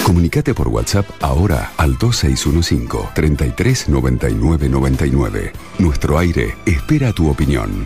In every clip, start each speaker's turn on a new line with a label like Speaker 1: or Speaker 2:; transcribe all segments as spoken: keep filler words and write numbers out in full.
Speaker 1: Comunicate por WhatsApp ahora al dos seis uno cinco, treinta y tres, noventa y nueve, noventa y nueve. Nuestro aire espera tu opinión.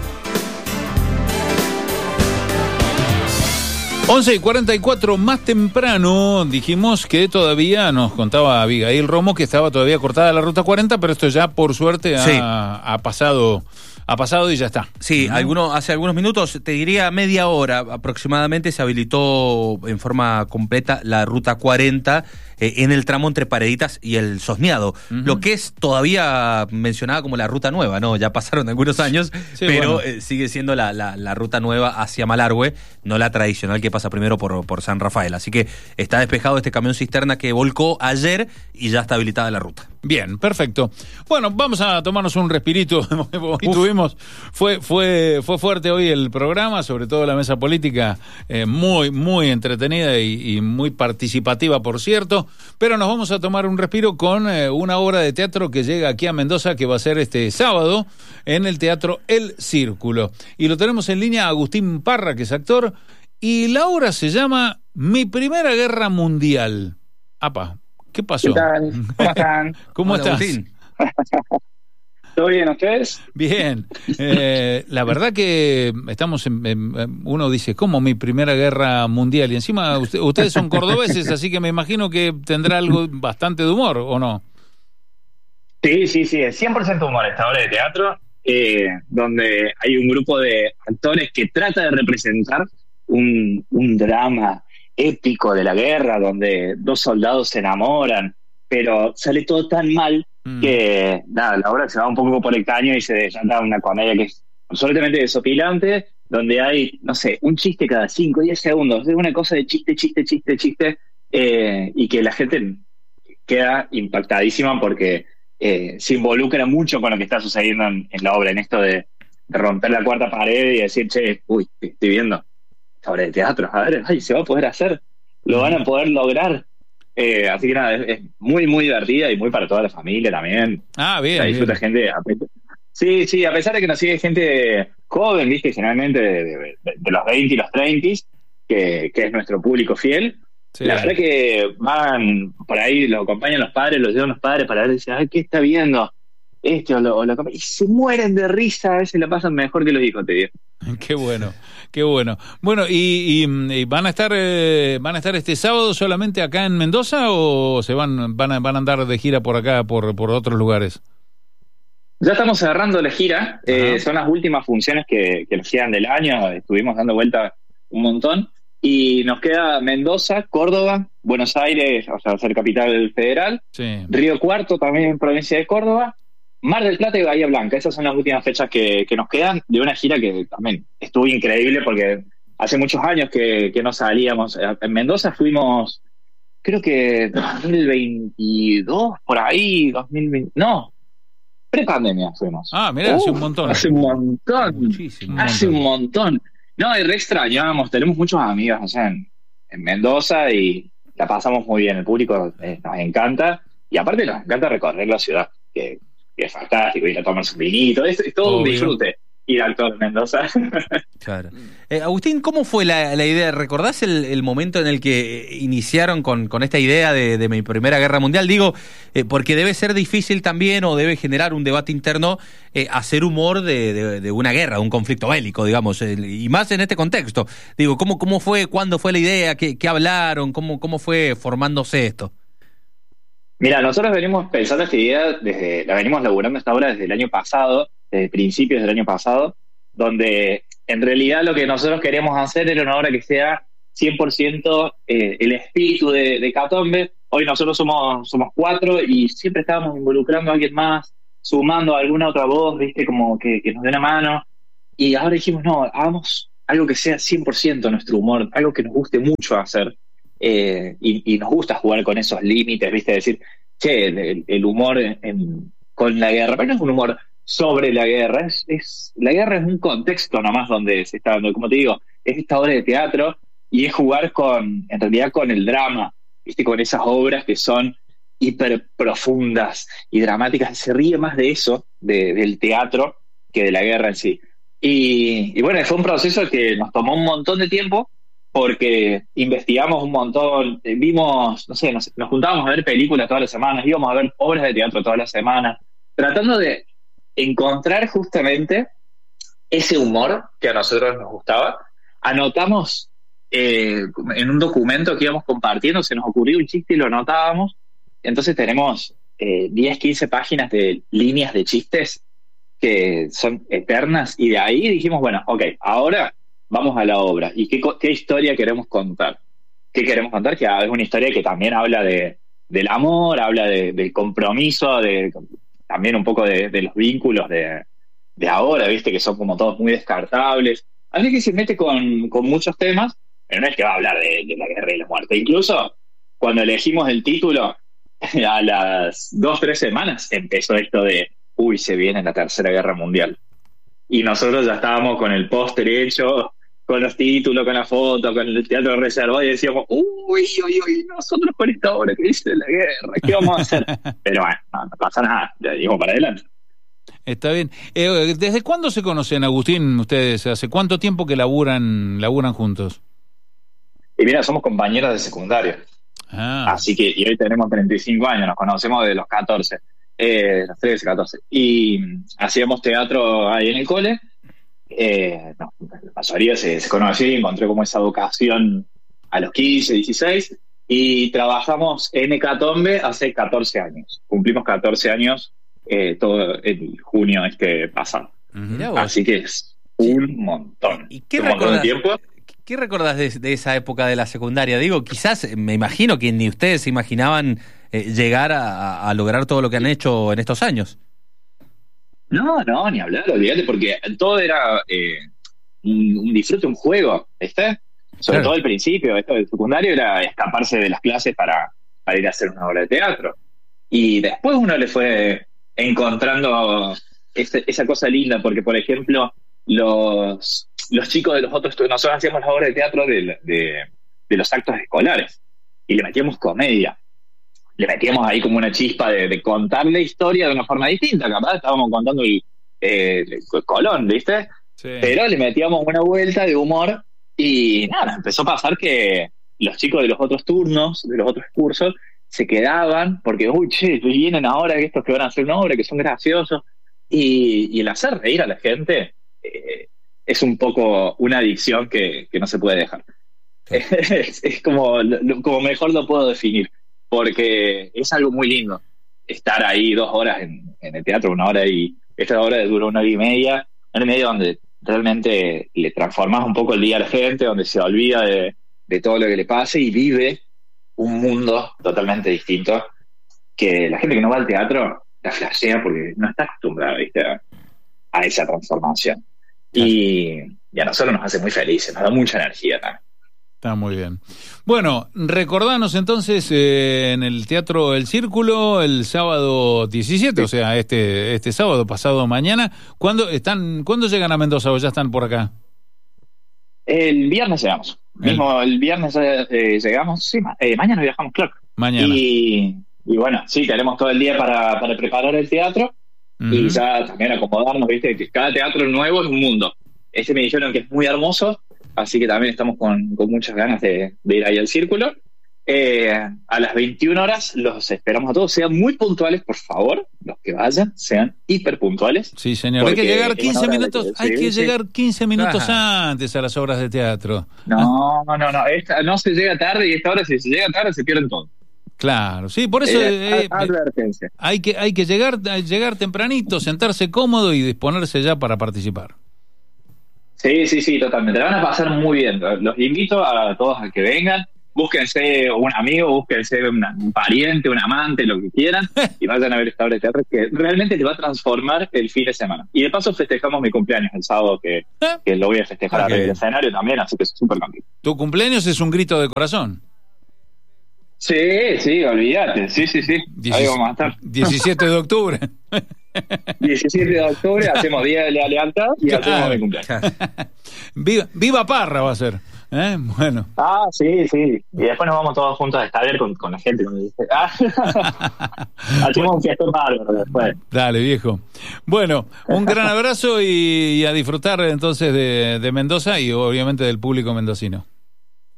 Speaker 2: once y cuarenta y cuatro, más temprano dijimos que todavía, nos contaba Abigail Romo, que estaba todavía cortada la ruta cuarenta, pero esto ya por suerte ha,
Speaker 3: sí.
Speaker 2: ha pasado ha pasado y ya está.
Speaker 3: Sí, ¿no? alguno, hace algunos minutos, te diría media hora aproximadamente, se habilitó en forma completa la ruta cuarenta eh, en el tramo entre Pareditas y el Sosneado, uh-huh. lo que es todavía mencionada como la ruta nueva, ¿no? Ya pasaron algunos años, sí, pero bueno. eh, sigue siendo la, la, la ruta nueva hacia Malargüe, no la tradicional que pasa primero por, por San Rafael. Así que está despejado este camión cisterna que volcó ayer y ya está habilitada la ruta.
Speaker 2: Bien, perfecto. Bueno, vamos a tomarnos un respirito. Hoy tuvimos, fue, fue, fue fuerte hoy el programa, sobre todo la mesa política, eh, muy, muy entretenida y, y muy participativa, por cierto. Pero nos vamos a tomar un respiro con eh, una obra de teatro que llega aquí a Mendoza, que va a ser este sábado en el Teatro El Círculo. Y lo tenemos en línea a Agustín Parra, que es actor, y la obra se llama Mi Primera Guerra Mundial. Apa. ¿Qué pasó?
Speaker 4: ¿Qué tal? ¿Cómo están?
Speaker 2: ¿Cómo
Speaker 3: Hola,
Speaker 2: estás?
Speaker 3: Agustín.
Speaker 4: ¿Todo bien, ustedes?
Speaker 2: Bien. Eh, la verdad que estamos en, en, uno dice, ¿cómo mi primera guerra mundial? Y encima usted, ustedes son cordobeses, así que me imagino que tendrá algo bastante de humor, ¿o no?
Speaker 4: Sí, sí, sí, es cien por ciento humor esta obra de teatro, eh, donde hay un grupo de actores que trata de representar un, un drama épico de la guerra, donde dos soldados se enamoran, pero sale todo tan mal mm. que nada, la obra se va un poco por el caño y se desata una comedia que es absolutamente desopilante, donde hay, no sé, un chiste cada cinco, diez segundos, es una cosa de chiste, chiste, chiste, chiste, eh, y que la gente queda impactadísima porque eh, se involucra mucho con lo que está sucediendo en, en la obra, en esto de, de romper la cuarta pared y decir, che, uy, estoy viendo obra de teatro, a ver, ay, se va a poder hacer, lo van a poder lograr, eh, así que nada, es, es muy muy divertida y muy para toda la familia también.
Speaker 2: Ah, bien,
Speaker 4: la disfruta
Speaker 2: bien.
Speaker 4: gente, a pesar, sí, sí, a pesar de que nos sigue gente joven, viste, generalmente de, de, de, de los veinte y los treinta, que, que es nuestro público fiel, sí. La verdad que van por ahí, lo acompañan los padres, los llevan los padres para ver, dicen, ay, ¿qué está viendo? Este o lo, o lo y se mueren de risa, a veces la pasan mejor que los hijos, te digo.
Speaker 2: Qué bueno, qué bueno. Bueno, y, y, y van a estar eh, van a estar este sábado solamente acá en Mendoza o se van van a, van a andar de gira por acá por por otros lugares.
Speaker 4: Ya estamos cerrando la gira, eh, son las últimas funciones que, que nos quedan del año, estuvimos dando vuelta un montón y nos queda Mendoza, Córdoba, Buenos Aires, o sea, ser capital federal,
Speaker 2: sí.
Speaker 4: Río Cuarto también en provincia de Córdoba, Mar del Plata y Bahía Blanca. Esas son las últimas fechas que, que nos quedan de una gira que también estuvo increíble porque hace muchos años que, que no salíamos. En Mendoza fuimos, creo que dos mil veintidós, por ahí, dos mil veinte, no, pre-pandemia fuimos.
Speaker 2: Ah, mirá, uh, hace un montón.
Speaker 4: Hace un montón.
Speaker 2: Muchísimo.
Speaker 4: Hace un montón. No, y re extrañamos, tenemos muchos amigos, o sea, en, en Mendoza y la pasamos muy bien, el público eh, nos encanta y aparte nos encanta recorrer la ciudad, que que es fantástico, ir a tomarse un vinito, es, es todo Obvio. Un disfrute ir al Torre Mendoza.
Speaker 3: Claro. Eh, Agustín, ¿cómo fue la, la idea? ¿Recordás el, el momento en el que iniciaron con, con esta idea de, de mi primera guerra mundial? Digo, eh, porque debe ser difícil también o debe generar un debate interno eh, hacer humor de, de, de una guerra, de un conflicto bélico, digamos, eh, y más en este contexto. Digo, ¿cómo, cómo fue, cuándo fue la idea, qué, qué hablaron, cómo, cómo fue formándose esto?
Speaker 4: Mira, nosotros venimos pensando esta idea, desde la venimos laburando esta obra desde el año pasado, desde principios del año pasado, donde en realidad lo que nosotros queremos hacer era una obra que sea cien por ciento eh, el espíritu de, de Hecatombe. Hoy nosotros somos, somos cuatro y siempre estábamos involucrando a alguien más, sumando a alguna otra voz, viste, como que, que nos dé una mano. Y ahora dijimos, no, hagamos algo que sea cien por ciento nuestro humor, algo que nos guste mucho hacer. Eh, y, y nos gusta jugar con esos límites, ¿viste? Decir, che, el, el humor en, en, con la guerra, pero no es un humor sobre la guerra, es, es la guerra es un contexto nomás donde se está dando, como te digo, es esta obra de teatro y es jugar con, en realidad con el drama, ¿viste? Con esas obras que son hiper profundas y dramáticas, se ríe más de eso, de, del teatro, que de la guerra en sí. Y, y bueno, fue un proceso que nos tomó un montón de tiempo, porque investigamos un montón, eh, vimos, no sé, nos, nos juntábamos a ver películas todas las semanas, íbamos a ver obras de teatro todas las semanas, tratando de encontrar justamente ese humor que a nosotros nos gustaba. Anotamos eh, en un documento que íbamos compartiendo, se nos ocurrió un chiste y lo anotábamos. Entonces tenemos eh, diez, quince páginas de líneas de chistes que son eternas, y de ahí dijimos, bueno, ok, ahora vamos a la obra. ¿Y qué, qué historia queremos contar? ¿Qué queremos contar? Que es una historia que también habla de, del amor, habla de, del compromiso, de, también un poco de, de los vínculos de, de ahora, ¿viste? Que son como todos muy descartables. Así que se mete con, con muchos temas, pero no es que va a hablar de, de la guerra y la muerte. Incluso cuando elegimos el título, a las dos, tres semanas empezó esto de, uy, se viene la Tercera Guerra Mundial. Y nosotros ya estábamos con el póster hecho, con los títulos, con la foto, con el teatro reservado, y decíamos, uy, uy, uy, nosotros con esta obra que dice la guerra, ¿qué vamos a hacer? Pero bueno, no, no pasa nada, ya dimos para adelante.
Speaker 2: Está bien. Eh, ¿Desde cuándo se conocen, Agustín, ustedes? ¿Hace cuánto tiempo que laburan, laburan juntos?
Speaker 4: Y mira, somos compañeros de secundario.
Speaker 2: Ah.
Speaker 4: Así que, y hoy tenemos treinta y cinco años, nos conocemos de los catorce, eh, los trece, catorce. Y hacíamos teatro ahí en el cole. Eh, no, la mayoría se, se conoció y encontré como esa vocación a los quince, dieciséis. Y trabajamos en Hecatombe hace catorce años. Cumplimos catorce años eh, todo el junio este pasado.
Speaker 3: Uh-huh.
Speaker 4: Así que es un montón.
Speaker 3: ¿Y qué
Speaker 4: un montón de tiempo.
Speaker 3: ¿Qué recordás de, de esa época de la secundaria? Digo, quizás, me imagino que ni ustedes se imaginaban eh, llegar a, a lograr todo lo que han hecho en estos años.
Speaker 4: No, no, ni hablar, olvídate, porque todo era eh, un, un disfrute, un juego, ¿viste? Sobre
Speaker 3: Claro.
Speaker 4: todo al principio, esto del secundario era escaparse de las clases para, para ir a hacer una obra de teatro. Y después uno le fue encontrando ese, esa cosa linda, porque, por ejemplo, los... los chicos de los otros, nosotros hacíamos la obra de teatro de, de, de los actos escolares y le metíamos comedia, le metíamos ahí como una chispa de, de contar la historia de una forma distinta. Capaz estábamos contando el, eh, el Colón, ¿viste?
Speaker 2: Sí.
Speaker 4: Pero le metíamos una vuelta de humor y nada, empezó a pasar que los chicos de los otros turnos, de los otros cursos, se quedaban porque, uy, che, vienen ahora estos que van a hacer una obra, que son graciosos, y, y el hacer reír a la gente eh, es un poco una adicción que, que no se puede dejar. Es, es como, lo, como mejor lo puedo definir, porque es algo muy lindo estar ahí dos horas en, en el teatro, una hora, y esta hora dura una hora y media, una hora y media donde realmente le transformas un poco el día a la gente, donde se olvida de, de todo lo que le pase y vive un mundo totalmente distinto, que la gente que no va al teatro la flashea porque no está acostumbrada, ¿viste? a, a esa transformación. Y, y a nosotros nos hace muy felices, nos da mucha energía también.
Speaker 2: Está muy bien. Bueno, recordanos entonces eh, en el Teatro El Círculo el sábado diecisiete, sí. O sea, este este sábado, pasado mañana. ¿Cuándo están, ¿cuándo llegan a Mendoza o ya están por acá?
Speaker 4: El viernes llegamos. El... Mismo el viernes eh, llegamos, sí, eh, mañana viajamos, claro.
Speaker 2: Mañana.
Speaker 4: Y, y bueno, sí, tenemos todo el día para, para preparar el teatro. Uh-huh. Y ya también acomodarnos, viste, que cada teatro nuevo es un mundo. Este me dijeron que es muy hermoso, así que también estamos con, con muchas ganas de, de ir ahí al Círculo. Eh, a las veintiuna horas los esperamos a todos. Sean muy puntuales, por favor. Los que vayan, sean hiper puntuales.
Speaker 2: Sí, señor. Hay que llegar quince minutos, que, hay sí, que sí. llegar quince minutos Ajá. antes a las obras de teatro.
Speaker 4: No, no, no. Esta, no se llega tarde, y esta hora, si se llega tarde, se pierden todo.
Speaker 2: Claro, sí, por eso eh, eh,
Speaker 4: advertencia.
Speaker 2: hay que hay que llegar llegar tempranito, sentarse cómodo y disponerse ya para participar.
Speaker 4: Sí, sí, sí, totalmente. La van a pasar muy bien. Los invito a todos a que vengan. Búsquense un amigo, búsquense una, un pariente, un amante, lo que quieran, y vayan a ver esta obra de teatro que realmente te va a transformar el fin de semana. Y de paso festejamos mi cumpleaños el sábado, que, que lo voy a festejar okay. arriba del escenario también, así que es súper contento.
Speaker 2: ¿Tu cumpleaños es un grito de corazón?
Speaker 4: Sí, sí, olvídate, sí, sí, sí. Ahí vamos a estar.
Speaker 2: diecisiete de octubre.
Speaker 4: diecisiete de octubre hacemos Día de la Lealtad y claro. hacemos mi cumpleaños.
Speaker 2: Viva, viva Parra va a ser. ¿Eh? Bueno.
Speaker 4: Ah, sí, sí. Y después nos vamos todos juntos a estar con, con la gente. Ah. Hacemos un fiestón bárbaro después.
Speaker 2: Dale, viejo. Bueno, un gran abrazo y, y a disfrutar entonces de, de Mendoza y obviamente del público mendocino.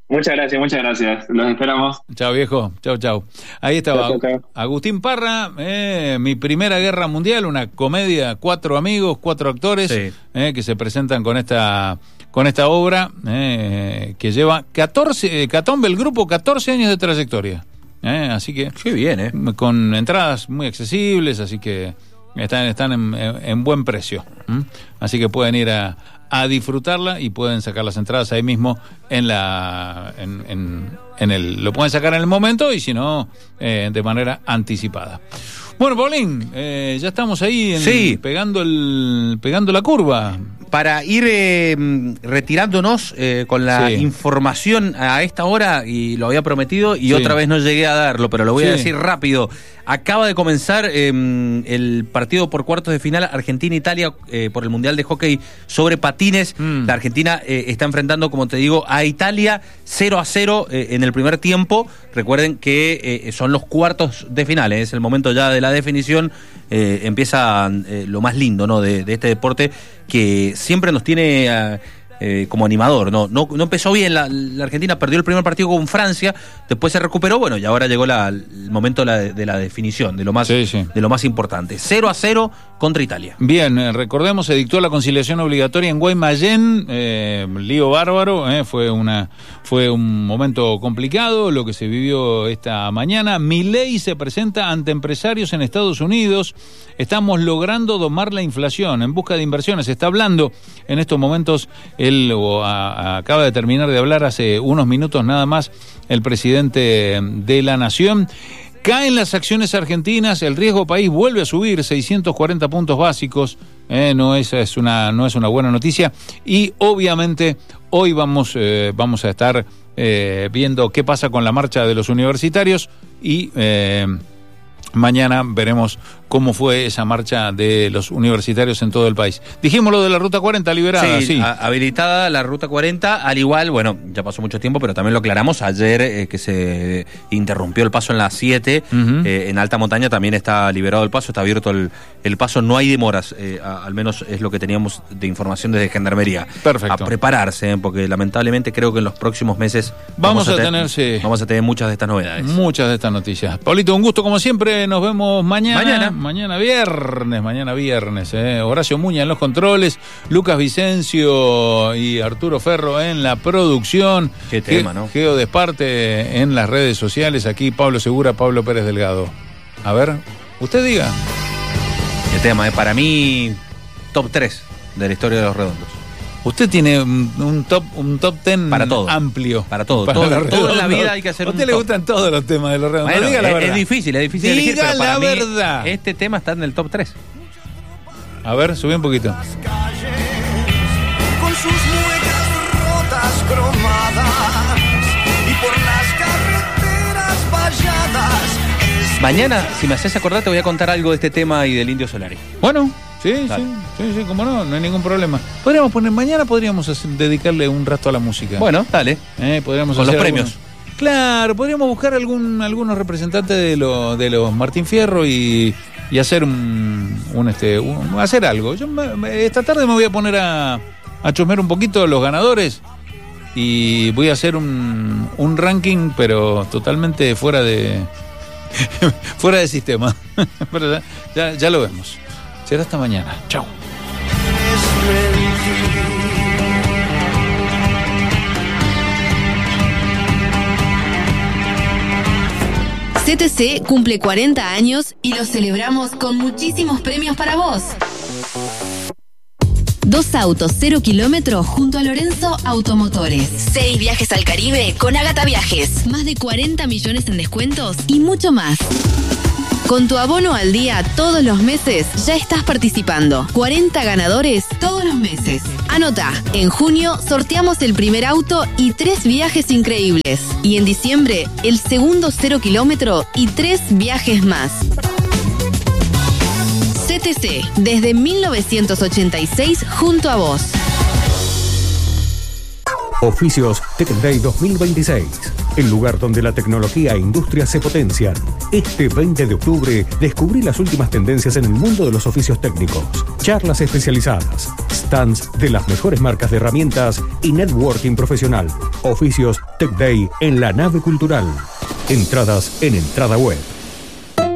Speaker 4: Muchas gracias, muchas gracias. Los esperamos.
Speaker 2: Chao, viejo. Chao, chao. Ahí estaba
Speaker 4: Chau, chau, chau.
Speaker 2: Agustín Parra, eh, Mi Primera Guerra Mundial, una comedia, cuatro amigos, cuatro actores
Speaker 3: Sí.
Speaker 2: eh, que se presentan con esta con esta obra eh, que lleva catorce, eh, Catombe, el grupo, catorce años de trayectoria. Eh, así que
Speaker 3: Qué bien, ¿eh?
Speaker 2: con entradas muy accesibles, así que están, están en, en, en buen precio. ¿Mm? Así que pueden ir a, a disfrutarla y pueden sacar las entradas ahí mismo en la en, en, en el lo pueden sacar en el momento y si no eh, de manera anticipada. Bueno, Paulín, eh, ya estamos ahí en,
Speaker 3: Sí.
Speaker 2: pegando el pegando la curva.
Speaker 3: Para ir eh, retirándonos eh, con la
Speaker 2: Sí.
Speaker 3: información a esta hora, y lo había prometido y
Speaker 2: Sí.
Speaker 3: otra vez no llegué a darlo, pero lo voy a
Speaker 2: Sí.
Speaker 3: decir rápido. Acaba de comenzar eh, el partido por cuartos de final Argentina-Italia eh, por el Mundial de Hockey sobre patines.
Speaker 2: Mm.
Speaker 3: La Argentina eh, está enfrentando, como te digo, a Italia cero a cero eh, en el primer tiempo. Recuerden que eh, son los cuartos de final, eh, es el momento ya de la definición. Eh, empieza eh, lo más lindo, ¿no? de, de este deporte que siempre nos tiene eh, eh, como animador. No, no, no empezó bien, la, la Argentina perdió el primer partido con Francia, después se recuperó, bueno, y ahora llegó la, el momento de la, de la definición, de lo más,
Speaker 2: Sí, sí.
Speaker 3: de lo más importante. cero a cero contra Italia.
Speaker 2: Bien, eh, recordemos, se dictó la conciliación obligatoria en Guaymallén, eh, lío bárbaro, eh, fue una fue un momento complicado lo que se vivió esta mañana. Milei se presenta ante empresarios en Estados Unidos. Estamos logrando domar la inflación en busca de inversiones. Está hablando en estos momentos, él o, a, a, acaba de terminar de hablar hace unos minutos nada más, el presidente de la Nación. Caen las acciones argentinas, el riesgo país vuelve a subir seiscientos cuarenta puntos básicos, eh, no, es, es una, no es una buena noticia, y obviamente hoy vamos, eh, vamos a estar eh, viendo qué pasa con la marcha de los universitarios y eh, mañana veremos cómo fue esa marcha de los universitarios en todo el país. Dijimos lo de la Ruta cuarenta liberada, sí.
Speaker 3: sí. A, habilitada la Ruta cuarenta, al igual, bueno, ya pasó mucho tiempo, pero también lo aclaramos ayer eh, que se interrumpió el paso en la siete,
Speaker 2: Uh-huh.
Speaker 3: eh, en alta montaña también está liberado el paso, está abierto el, el paso, no hay demoras, eh, a, al menos es lo que teníamos de información desde Gendarmería.
Speaker 2: Perfecto.
Speaker 3: A prepararse, eh, porque lamentablemente creo que en los próximos meses
Speaker 2: Vamos a tener, sí.
Speaker 3: vamos a tener muchas de estas novedades.
Speaker 2: Muchas de estas noticias. Paulito, un gusto como siempre, nos vemos mañana.
Speaker 3: Mañana.
Speaker 2: Mañana viernes, mañana viernes. Eh. Horacio Muña en los controles, Lucas Vicencio y Arturo Ferro en la producción.
Speaker 3: Qué tema, ¿no?
Speaker 2: Geo Desparte en las redes sociales. Aquí Pablo Segura, Pablo Pérez Delgado. A ver, usted diga.
Speaker 3: Qué tema, eh. Para mí, top tres de la historia de los redondos.
Speaker 2: Usted tiene un, un top un top ten
Speaker 3: Para todo.
Speaker 2: amplio.
Speaker 3: Para todo.
Speaker 2: Para
Speaker 3: todo,
Speaker 2: los
Speaker 3: todo en la
Speaker 2: redondos.
Speaker 3: vida hay que hacer
Speaker 2: A
Speaker 3: un
Speaker 2: usted le
Speaker 3: top.
Speaker 2: gustan todos los temas de los redondos.
Speaker 3: Bueno,
Speaker 2: Diga la
Speaker 3: es,
Speaker 2: verdad.
Speaker 3: es difícil, es difícil
Speaker 2: Diga
Speaker 3: elegir, pero para
Speaker 2: la
Speaker 3: mí
Speaker 2: verdad.
Speaker 3: este tema está en el top tres.
Speaker 2: A ver, subí un poquito.
Speaker 5: Con sus muecas rotas cromadas y por las carreteras valladas.
Speaker 3: Mañana, si me haces acordar, te voy a contar algo de este tema y del Indio Solari.
Speaker 2: Bueno, sí,
Speaker 3: Dale.
Speaker 2: sí, sí, sí, como no, no hay ningún problema. Podríamos poner, mañana podríamos hacer- dedicarle un rato a la música.
Speaker 3: Bueno, dale.
Speaker 2: Eh, podríamos
Speaker 3: con los
Speaker 2: hacer
Speaker 3: premios.
Speaker 2: algunos- Claro, podríamos buscar algún algunos representantes de los de los Martín Fierro y, y hacer un, un este un- hacer algo. Yo me- me- esta tarde me voy a poner a, a chusmear un poquito los ganadores y voy a hacer un, un ranking, pero totalmente fuera de fuera de sistema. Pero ya, ya, ya lo vemos. Será hasta mañana. Chao.
Speaker 6: C T C cumple cuarenta años y lo celebramos con muchísimos premios para vos. Dos autos, cero kilómetros junto a Lorenzo Automotores. Seis viajes al Caribe con Ágata Viajes. Más de cuarenta millones en descuentos y mucho más. Con tu abono al día todos los meses ya estás participando. cuarenta ganadores todos los meses. Anota, en junio sorteamos el primer auto y tres viajes increíbles. Y en diciembre el segundo cero kilómetro y tres viajes más. C T C, desde mil novecientos ochenta y seis junto a vos.
Speaker 7: Oficios Tech Day dos mil veintiséis, el lugar donde la tecnología e industria se potencian. Este veinte de octubre, descubrí las últimas tendencias en el mundo de los oficios técnicos, charlas especializadas, stands de las mejores marcas de herramientas y networking profesional. Oficios Tech Day en la Nave Cultural. Entradas en Entrada Web.